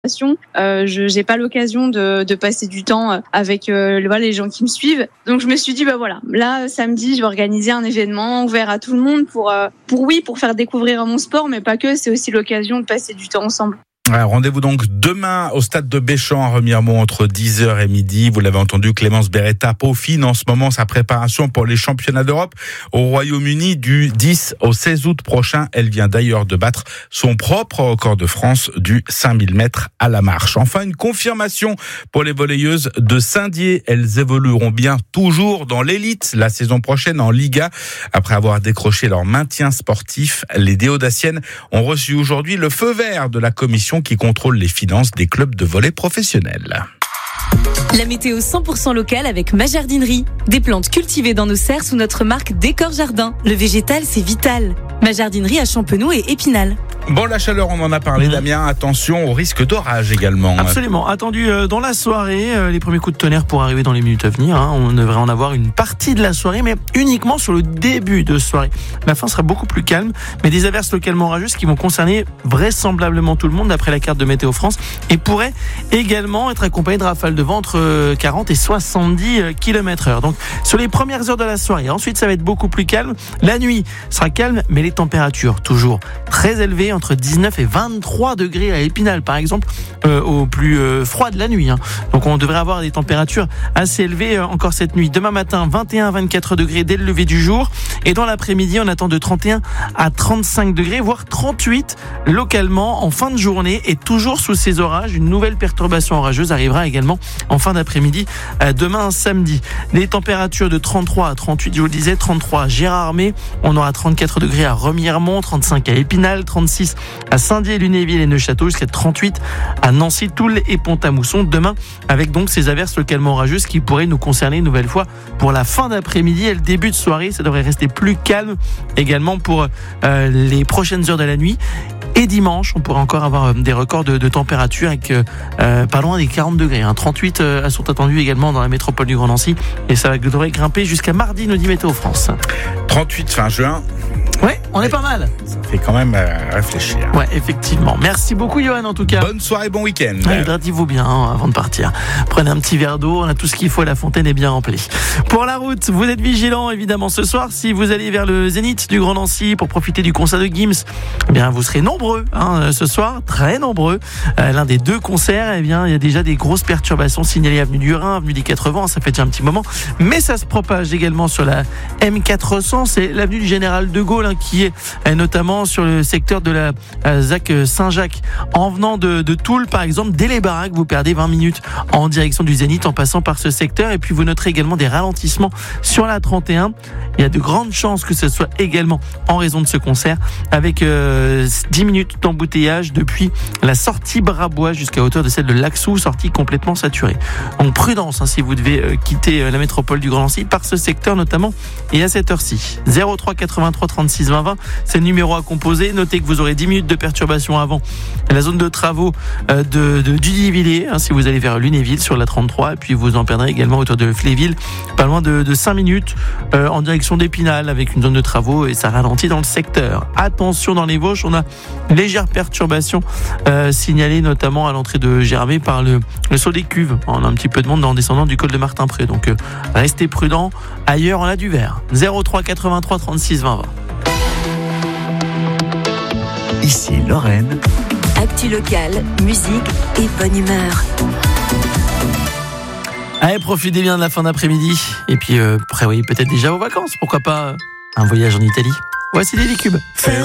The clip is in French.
J'ai pas l'occasion de passer du temps avec les gens qui me suivent. Donc je me suis dit là samedi, je vais organiser un événement ouvert à tout le monde pour faire découvrir mon sport, mais pas que. C'est aussi l'occasion de passer du temps ensemble. Rendez-vous donc demain au stade de Béchamp à Remiremont entre 10h et midi. Vous l'avez entendu, Clémence Beretta peaufine en ce moment sa préparation pour les championnats d'Europe au Royaume-Uni du 10 au 16 août prochain. Elle vient d'ailleurs de battre son propre record de France du 5000 mètres à la marche. Enfin, une confirmation pour les volleyeuses de Saint-Dié. Elles évolueront bien toujours dans l'élite la saison prochaine en Liga. Après avoir décroché leur maintien sportif, les Déodaciennes ont reçu aujourd'hui le feu vert de la commission qui contrôle les finances des clubs de volley professionnels. La météo 100% locale avec ma jardinerie. Des plantes cultivées dans nos serres sous notre marque Décor Jardin. Le végétal, c'est vital. Ma jardinerie à Champenoux et Épinal. Bon, la chaleur, on en a parlé, Damien. Attention au risque d'orage également. Absolument. Attendu dans la soirée, les premiers coups de tonnerre pour arriver dans les minutes à venir. On devrait en avoir une partie de la soirée, mais uniquement sur le début de soirée. La fin sera beaucoup plus calme, mais des averses localement orageuses qui vont concerner vraisemblablement tout le monde d'après la carte de Météo France et pourraient également être accompagnées de rafales de vent entre 40 et 70 km/h. Donc, sur les premières heures de la soirée. Ensuite, ça va être beaucoup plus calme. La nuit sera calme, mais les températures toujours très élevées, entre 19 et 23 degrés à Épinal, par exemple, au plus froid de la nuit. Donc, on devrait avoir des températures assez élevées encore cette nuit. Demain matin, 21 à 24 degrés dès le lever du jour. Et dans l'après-midi, on attend de 31 à 35 degrés, voire 38 localement en fin de journée. Et toujours sous ces orages, une nouvelle perturbation orageuse arrivera également en fin d'après-midi, demain samedi. Les températures de 33 à 38, je vous le disais, 33 à Gérardmer, on aura 34 degrés à Remiremont, 35 à Épinal, 36 à Saint-Dié, Lunéville et Neuchâteau, jusqu'à 38 à Nancy, Toul et Pont-à-Mousson. Demain, avec donc ces averses localement orageuses qui pourraient nous concerner une nouvelle fois pour la fin d'après-midi et le début de soirée. Ça devrait rester plus calme également pour les prochaines heures de la nuit. Et dimanche, on pourrait encore avoir des records de température avec pas loin des 40 degrés. 38 sont attendus également dans la métropole du Grand Nancy. Et ça devrait grimper jusqu'à mardi, nous dit Météo France. 38 fin juin. Ouais, on est pas mal. Ça fait quand même réfléchir. Ouais, effectivement. Merci beaucoup, Johan, en tout cas. Bonne soirée, bon week-end. Hydratez-vous bien avant de partir. Prenez un petit verre d'eau, on a tout ce qu'il faut, la fontaine est bien remplie. Pour la route, vous êtes vigilants, évidemment, ce soir. Si vous allez vers le Zénith du Grand Nancy pour profiter du concert de Gims, eh bien, vous serez nombreux ce soir, très nombreux. L'un des deux concerts, eh bien, il y a déjà des grosses perturbations signalées avenue du Rhin, avenue des 80, ça fait déjà un petit moment. Mais ça se propage également sur la M400, c'est l'avenue du Général de Gaulle, qui est notamment sur le secteur de la ZAC Saint-Jacques. En venant de Toul, par exemple, dès les baraques, vous perdez 20 minutes en direction du Zénith en passant par ce secteur. Et puis vous noterez également des ralentissements sur la 31. Il y a de grandes chances que ce soit également en raison de ce concert, avec 10 minutes d'embouteillage depuis la sortie Brabois jusqu'à hauteur de celle de Laxou, sortie complètement saturée. Donc prudence si vous devez quitter la métropole du Grand Nancy par ce secteur notamment, et à cette heure-ci. 03 83 36 20 20, c'est le numéro à composer. Notez que vous aurez 10 minutes de perturbation avant la zone de travaux de Dudy-Villers, si vous allez vers Lunéville sur la 33, et puis vous en perdrez également autour de Fléville, pas loin de 5 minutes en direction d'Épinal avec une zone de travaux, et ça ralentit dans le secteur. Attention, dans les Vosges, on a légère perturbation signalée notamment à l'entrée de Gervais par le saut des cuves. On a un petit peu de monde en descendant du col de Martin-Pré, donc restez prudents. Ailleurs, on a du vert. 03 83 36 20 20. Ici Lorraine. Actu locale, musique et bonne humeur. Allez, profitez bien de la fin d'après-midi. Et puis, prévoyez peut-être déjà vos vacances. Pourquoi pas un voyage en Italie. Voici Lily Cube.